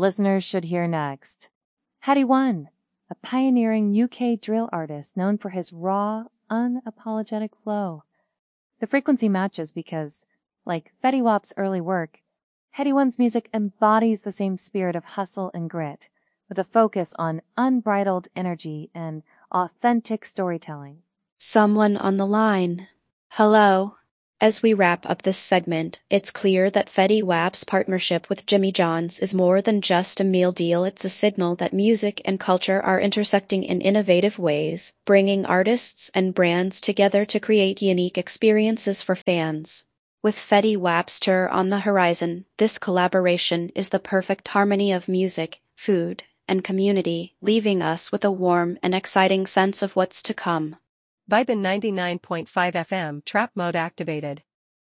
listeners should hear next. Headie One, a pioneering UK drill artist known for his raw, unapologetic flow. The frequency matches because, like Fetty Wap's early work, Headie One's music embodies the same spirit of hustle and grit, with a focus on unbridled energy and authentic storytelling. Someone on the line. Hello. As we wrap up this segment, it's clear that Fetty Wap's partnership with Jimmy John's is more than just a meal deal. It's a signal that music and culture are intersecting in innovative ways, bringing artists and brands together to create unique experiences for fans. With Fetty Wap's tour on the horizon, this collaboration is the perfect harmony of music, food, and community, leaving us with a warm and exciting sense of what's to come. Vibin 99.5 FM, trap mode activated.